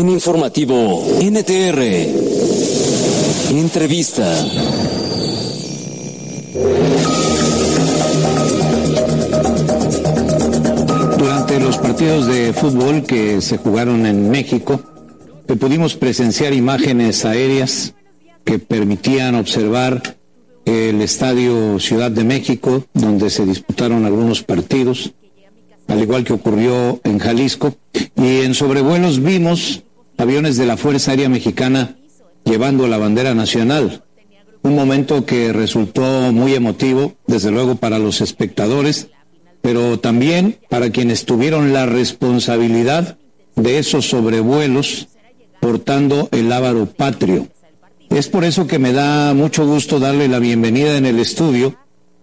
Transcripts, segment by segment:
En Informativo NTR. Entrevista. Durante los partidos de fútbol que se jugaron en México, pudimos presenciar imágenes aéreas que permitían observar el Estadio Ciudad de México, donde se disputaron algunos partidos, al igual que ocurrió en Jalisco, y en sobrevuelos vimos aviones de la Fuerza Aérea Mexicana llevando la bandera nacional. Un momento que resultó muy emotivo, desde luego para los espectadores, pero también para quienes tuvieron la responsabilidad de esos sobrevuelos portando el lábaro patrio. Es por eso que me da mucho gusto darle la bienvenida en el estudio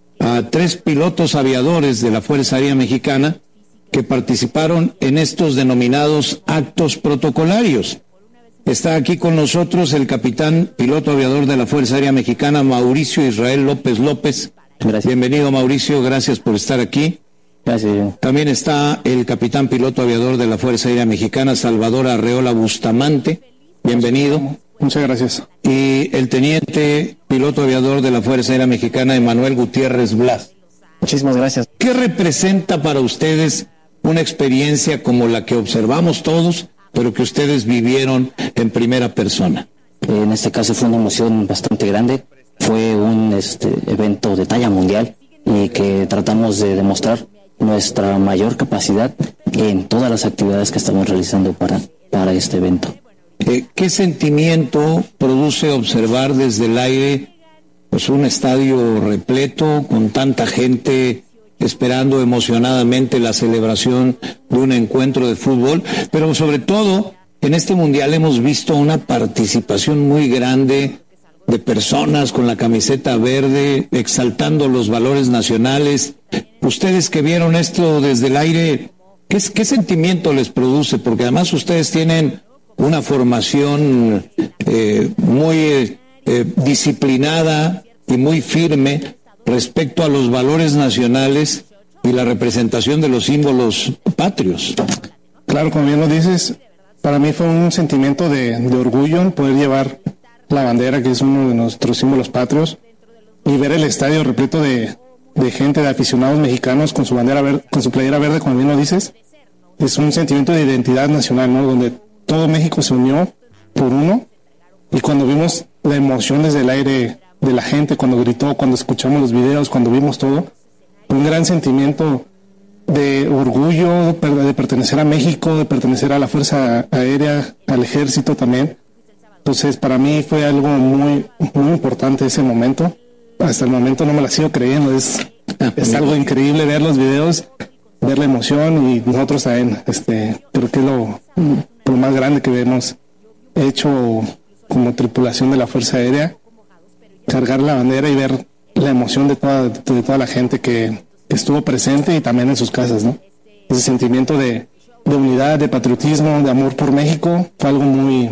a 3 pilotos aviadores de la Fuerza Aérea Mexicana que participaron en estos denominados actos protocolarios. Está aquí con nosotros el capitán piloto aviador de la Fuerza Aérea Mexicana, Mauricio Israel López López. Gracias. Bienvenido, Mauricio, gracias por estar aquí. Gracias. También está el capitán piloto aviador de la Fuerza Aérea Mexicana, Salvador Arreola Bustamante. Bienvenido. Muchas gracias. Y el teniente piloto aviador de la Fuerza Aérea Mexicana, Emanuel Gutiérrez Blas. Muchísimas gracias. ¿Qué representa para ustedes una experiencia como la que observamos todos, pero que ustedes vivieron en primera persona? En este caso fue una emoción bastante grande. Fue un evento de talla mundial y que tratamos de demostrar nuestra mayor capacidad en todas las actividades que estamos realizando para este evento. ¿Qué sentimiento produce observar desde el aire pues un estadio repleto con tanta gente esperando emocionadamente la celebración de un encuentro de fútbol? Pero sobre todo, en este mundial hemos visto una participación muy grande de personas con la camiseta verde, exaltando los valores nacionales. Ustedes que vieron esto desde el aire, ¿qué sentimiento les produce? Porque además ustedes tienen una formación muy disciplinada y muy firme respecto a los valores nacionales y la representación de los símbolos patrios. Claro, como bien lo dices, para mí fue un sentimiento de orgullo poder llevar la bandera, que es uno de nuestros símbolos patrios, y ver el estadio repleto de gente, de aficionados mexicanos con su bandera verde, con su playera verde, como bien lo dices. Es un sentimiento de identidad nacional, ¿no? Donde todo México se unió por uno, y cuando vimos la emoción desde el aire de la gente, cuando gritó, cuando escuchamos los videos, cuando vimos todo, un gran sentimiento de orgullo, de pertenecer a México, de pertenecer a la Fuerza Aérea, al Ejército también. Entonces, para mí fue algo muy, muy importante ese momento. Hasta el momento no me la sigo creyendo. Es algo increíble ver los videos, ver la emoción, y nosotros también, creo que es lo más grande que hemos hecho como tripulación de la Fuerza Aérea, cargar la bandera y ver la emoción de toda la gente que estuvo presente y también en sus casas, ¿no? Ese sentimiento de unidad, de patriotismo, de amor por México, fue algo muy,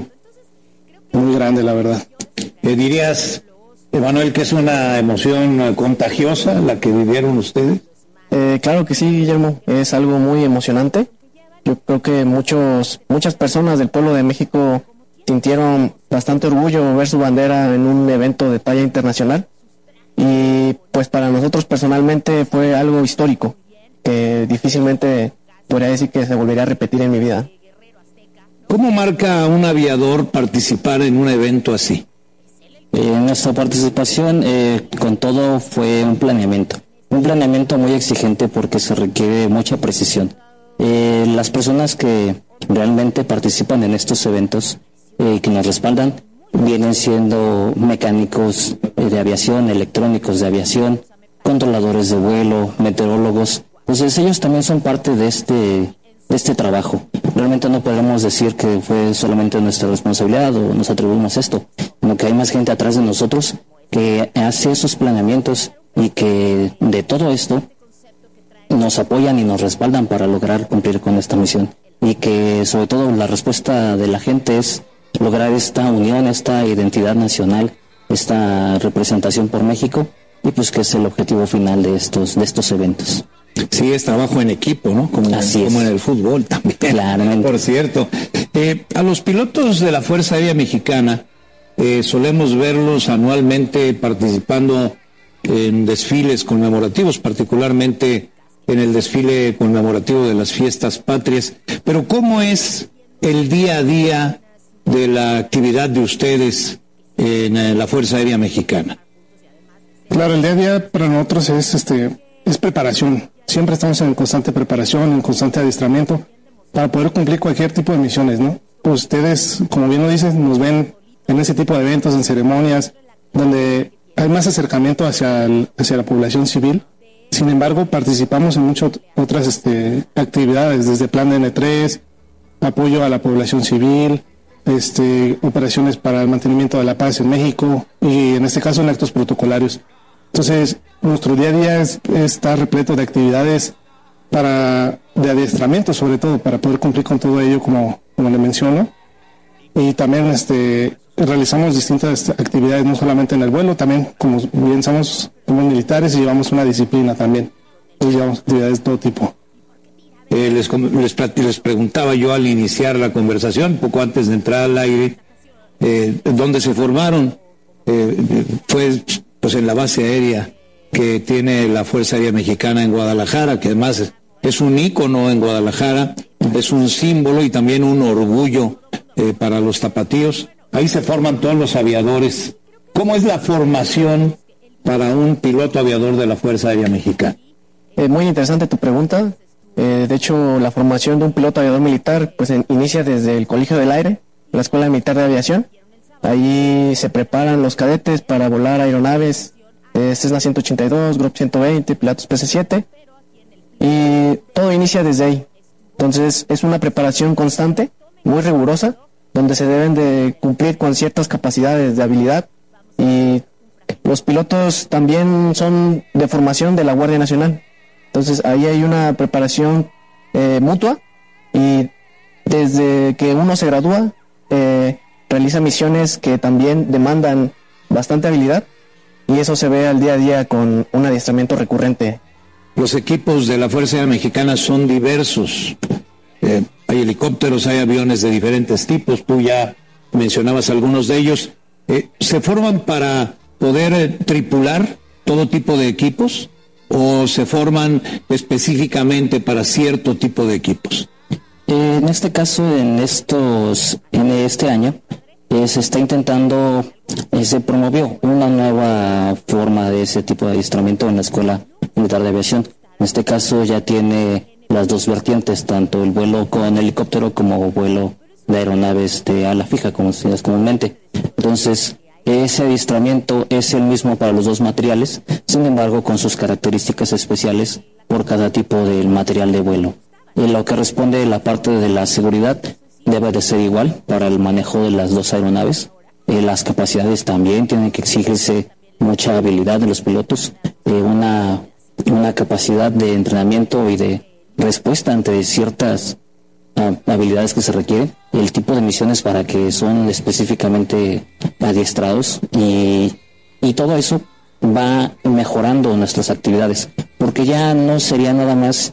muy grande, la verdad. ¿Dirías, Emanuel, que es una emoción contagiosa la que vivieron ustedes? Claro que sí, Guillermo, es algo muy emocionante. Yo creo que muchas personas del pueblo de México sintieron bastante orgullo ver su bandera en un evento de talla internacional, y pues para nosotros personalmente fue algo histórico que difícilmente podría decir que se volvería a repetir en mi vida. ¿Cómo marca a un aviador participar en un evento así? Nuestra participación con todo fue un planeamiento muy exigente porque se requiere mucha precisión. Las personas que realmente participan en estos eventos, que nos respaldan, vienen siendo mecánicos de aviación, electrónicos de aviación, controladores de vuelo, meteorólogos. Entonces ellos también son parte de este trabajo. Realmente no podemos decir que fue solamente nuestra responsabilidad o nos atribuimos esto, sino que hay más gente atrás de nosotros que hace esos planeamientos y que de todo esto nos apoyan y nos respaldan para lograr cumplir con esta misión. Y que sobre todo la respuesta de la gente es lograr esta unión, esta identidad nacional, esta representación por México, y pues que es el objetivo final de estos eventos. Sí, es trabajo en equipo, ¿no? Como en el fútbol también. Claramente. Por cierto. A los pilotos de la Fuerza Aérea Mexicana solemos verlos anualmente participando en desfiles conmemorativos, particularmente en el desfile conmemorativo de las fiestas patrias. Pero ¿cómo es el día a día de la actividad de ustedes en la Fuerza Aérea Mexicana? Claro, el día a día para nosotros es preparación. Siempre estamos en constante preparación, en constante adiestramiento para poder cumplir cualquier tipo de misiones, ¿no? Pues ustedes, como bien lo dices, nos ven en ese tipo de eventos, en ceremonias, donde hay más acercamiento hacia la población civil. Sin embargo, participamos en muchas otras actividades, desde plan de N3, apoyo a la población civil, operaciones para el mantenimiento de la paz en México y en este caso en actos protocolarios. Entonces, nuestro día a día está repleto de actividades de adiestramiento, sobre todo, para poder cumplir con todo ello, como le menciono. Y también realizamos distintas actividades, no solamente en el vuelo, también, como bien somos militares y llevamos una disciplina también. Entonces, llevamos actividades de todo tipo. Les preguntaba yo al iniciar la conversación, poco antes de entrar al aire, ¿dónde se formaron? Fue pues en la base aérea que tiene la Fuerza Aérea Mexicana en Guadalajara, que además es un ícono en Guadalajara, es un símbolo y también un orgullo para los tapatíos. Ahí se forman todos los aviadores. ¿Cómo es la formación para un piloto aviador de la Fuerza Aérea Mexicana? Muy interesante tu pregunta. De hecho, la formación de un piloto aviador militar pues inicia desde el Colegio del Aire, la Escuela Militar de Aviación. Ahí se preparan los cadetes para volar aeronaves, Cessna 182, Grupo 120, Pilatus PC-7, y todo inicia desde ahí. Entonces es una preparación constante, muy rigurosa, donde se deben de cumplir con ciertas capacidades de habilidad, y los pilotos también son de formación de la Guardia Nacional. Entonces ahí hay una preparación mutua, y desde que uno se gradúa realiza misiones que también demandan bastante habilidad, y eso se ve al día a día con un adiestramiento recurrente. Los equipos de la Fuerza Aérea Mexicana son diversos. Hay helicópteros, hay aviones de diferentes tipos, tú ya mencionabas algunos de ellos. ¿Se forman para poder tripular todo tipo de equipos o se forman específicamente para cierto tipo de equipos? En este caso, en este año, se está intentando, se promovió una nueva forma de ese tipo de adiestramiento en la Escuela Militar de Aviación. En este caso ya tiene las dos vertientes, tanto el vuelo con helicóptero como vuelo de aeronaves de ala fija, como se llama comúnmente. Entonces, ese adiestramiento es el mismo para los dos materiales, sin embargo, con sus características especiales por cada tipo del material de vuelo. En lo que responde la parte de la seguridad, debe de ser igual para el manejo de las dos aeronaves. Las capacidades también tienen que exigirse mucha habilidad de los pilotos, una capacidad de entrenamiento y de respuesta ante ciertas habilidades que se requieren, el tipo de misiones para que son específicamente adiestrados, y todo eso va mejorando nuestras actividades, porque ya no sería nada más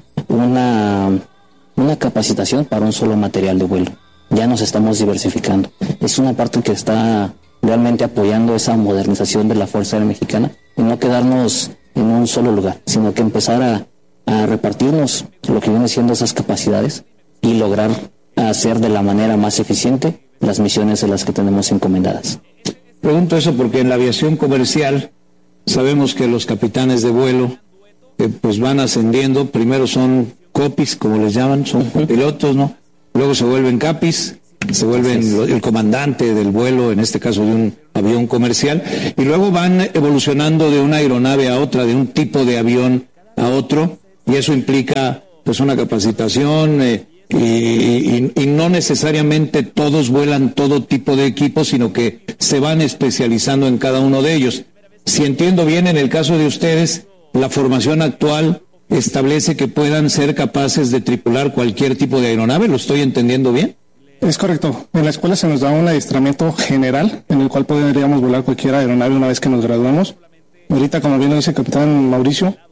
una capacitación para un solo material de vuelo. Ya nos estamos diversificando. Es una parte que está realmente apoyando esa modernización de la Fuerza Aérea Mexicana, y no quedarnos en un solo lugar, sino que empezar a repartirnos lo que viene siendo esas capacidades y lograr hacer de la manera más eficiente las misiones de las que tenemos encomendadas. Pregunto eso porque en la aviación comercial sabemos que los capitanes de vuelo pues van ascendiendo. Primero son copis, como les llaman, son pilotos, ¿no? Luego se vuelven capis, se vuelven el comandante del vuelo, en este caso de un avión comercial, y luego van evolucionando de una aeronave a otra, de un tipo de avión a otro, y eso implica pues una capacitación, y no necesariamente todos vuelan todo tipo de equipos, sino que se van especializando en cada uno de ellos. Si entiendo bien, en el caso de ustedes, la formación actual establece que puedan ser capaces de tripular cualquier tipo de aeronave. ¿Lo estoy entendiendo bien? Es correcto. En la escuela se nos da un adiestramiento general en el cual podríamos volar cualquier aeronave una vez que nos graduamos. Ahorita, como bien lo dice el capitán Mauricio,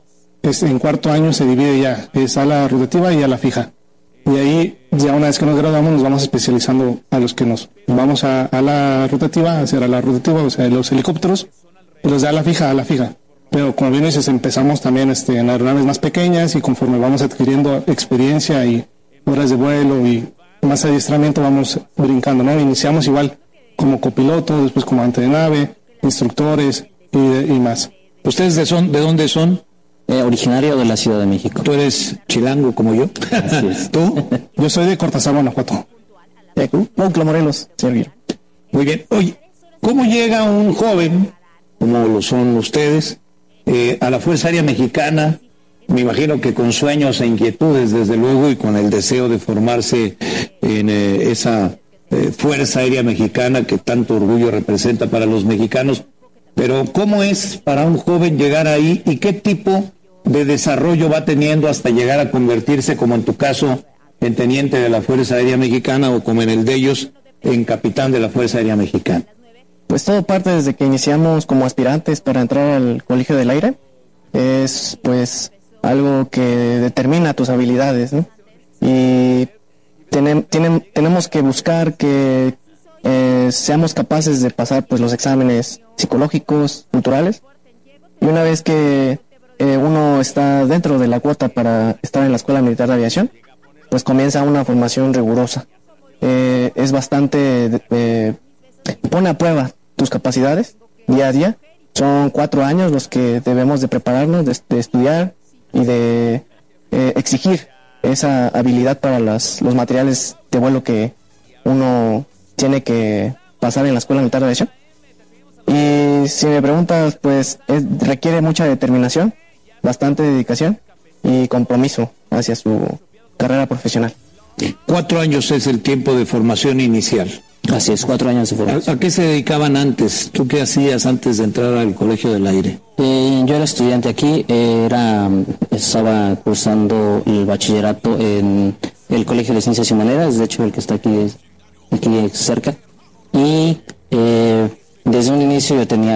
en cuarto año se divide ya, es ala rotativa y ala fija. Y ahí, ya una vez que nos graduamos, nos vamos especializando a los que nos vamos a la rotativa, a hacer ala rotativa, o sea, los helicópteros, y los de ala fija. Pero como bien dices, empezamos también en aeronaves más pequeñas, y conforme vamos adquiriendo experiencia y horas de vuelo y más adiestramiento, vamos brincando, ¿no? Iniciamos igual como copiloto, después como comandante de nave, instructores y más. ¿Ustedes de dónde son? Originario de la Ciudad de México. ¿Tú eres chilango como yo? Así es. ¿Tú? Yo soy de Cortázar, Guanajuato. Monclova, Morelos, Sergio. Muy bien. Oye, ¿cómo llega un joven, como lo son ustedes, a la Fuerza Aérea Mexicana? Me imagino que con sueños e inquietudes, desde luego, y con el deseo de formarse en esa Fuerza Aérea Mexicana que tanto orgullo representa para los mexicanos. Pero ¿cómo es para un joven llegar ahí y qué tipo de desarrollo va teniendo hasta llegar a convertirse, como en tu caso, en teniente de la Fuerza Aérea Mexicana, o como en el de ellos, en capitán de la Fuerza Aérea Mexicana? Pues todo parte desde que iniciamos como aspirantes para entrar al Colegio del Aire. Es pues algo que determina tus habilidades, ¿no? Y tenemos que buscar que seamos capaces de pasar pues los exámenes psicológicos, culturales, y una vez que uno está dentro de la cuota para estar en la Escuela Militar de Aviación, pues comienza una formación rigurosa. Es bastante pone a prueba tus capacidades día a día. Son 4 años los que debemos de prepararnos, de estudiar y de exigir esa habilidad para los materiales de vuelo que uno tiene que pasar en la Escuela Militar de Aviación. Y si me preguntas, pues requiere mucha determinación, bastante dedicación y compromiso hacia su carrera profesional. 4 años es el tiempo de formación inicial. Así es, 4 años de formación. ¿A qué se dedicaban antes? ¿Tú qué hacías antes de entrar al Colegio del Aire? Yo era estudiante aquí, estaba cursando el bachillerato en el Colegio de Ciencias y Humanidades, de hecho el que está aquí cerca, y desde un inicio yo tenía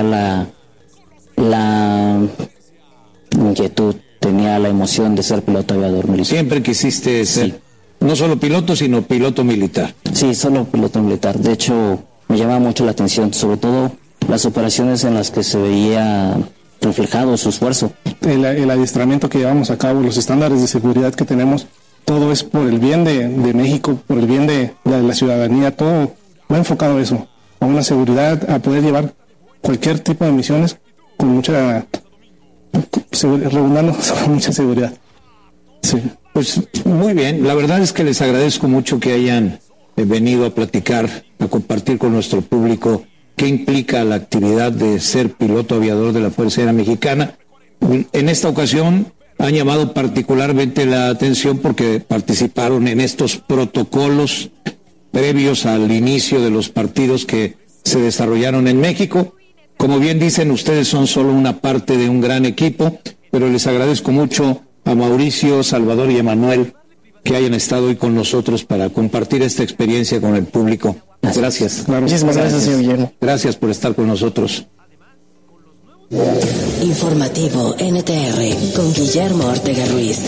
la inquietud, tenía la emoción de ser piloto aviador militar. Siempre quisiste ser, sí, no solo piloto, sino piloto militar. Sí, solo piloto militar. De hecho, me llamaba mucho la atención, sobre todo las operaciones en las que se veía reflejado su esfuerzo. El adiestramiento que llevamos a cabo, los estándares de seguridad que tenemos, todo es por el bien de México, por el bien de la ciudadanía, todo va enfocado a eso, a una seguridad, a poder llevar cualquier tipo de misiones con mucha redundando, con mucha seguridad. Sí. Pues muy bien, la verdad es que les agradezco mucho que hayan venido a platicar, a compartir con nuestro público qué implica la actividad de ser piloto aviador de la Fuerza Aérea Mexicana. En esta ocasión han llamado particularmente la atención porque participaron en estos protocolos previos al inicio de los partidos que se desarrollaron en México. Como bien dicen, ustedes son solo una parte de un gran equipo, pero les agradezco mucho a Mauricio, Salvador y Emanuel que hayan estado hoy con nosotros para compartir esta experiencia con el público. Gracias. Muchísimas gracias, señor Guillermo. Gracias por estar con nosotros. Informativo NTR con Guillermo Ortega Ruiz.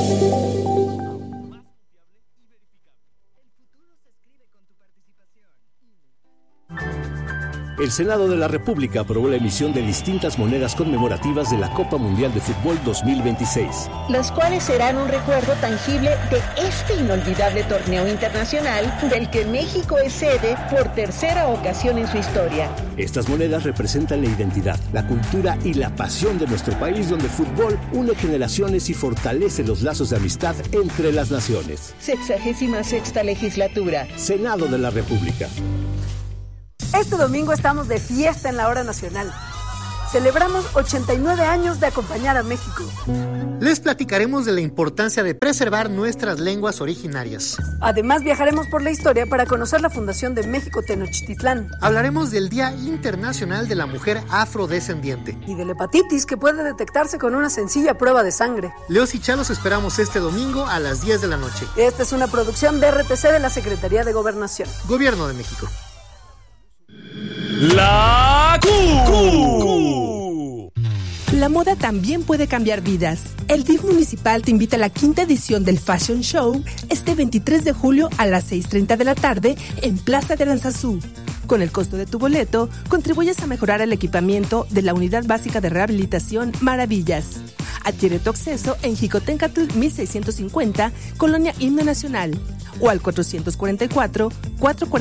El Senado de la República aprobó la emisión de distintas monedas conmemorativas de la Copa Mundial de Fútbol 2026. Las cuales serán un recuerdo tangible de este inolvidable torneo internacional del que México es sede por tercera ocasión en su historia. Estas monedas representan la identidad, la cultura y la pasión de nuestro país, donde el fútbol une generaciones y fortalece los lazos de amistad entre las naciones. 66ª legislatura. Senado de la República. Este domingo estamos de fiesta en la Hora Nacional. Celebramos 89 años de acompañar a México. Les platicaremos de la importancia de preservar nuestras lenguas originarias. Además, viajaremos por la historia para conocer la fundación de México Tenochtitlán. Hablaremos del Día Internacional de la Mujer Afrodescendiente. Y de la hepatitis, que puede detectarse con una sencilla prueba de sangre. Leos y Chalos esperamos este domingo a las 10 de la noche. Esta es una producción de RTC de la Secretaría de Gobernación. Gobierno de México. La Q. la moda también puede cambiar vidas. El DIF municipal te invita a la 5ª edición del Fashion Show este 23 de julio a las 6:30 de la tarde en Plaza de Aranzazú. Con el costo de tu boleto, contribuyes a mejorar el equipamiento de la Unidad Básica de Rehabilitación Maravillas. Adquiere tu acceso en Jicotencatl 1650, Colonia Himno Nacional, o al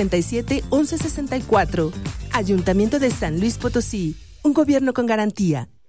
444-447-1164. Ayuntamiento de San Luis Potosí, un gobierno con garantía.